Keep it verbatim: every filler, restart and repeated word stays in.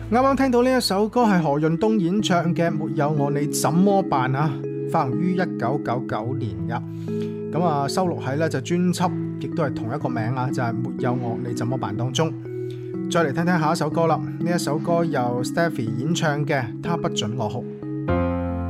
啱啱聽到呢一首歌係何潤東演唱嘅《沒有我你怎麼辦》啊，發行於一九九九年噶。咁啊，收錄喺呢就專輯，亦都係同一個名啊，就係、是《沒有我你怎麼辦》當中。再嚟聽聽下一首歌啦，呢一首歌由 Stephy 演唱嘅《他不准我哭》。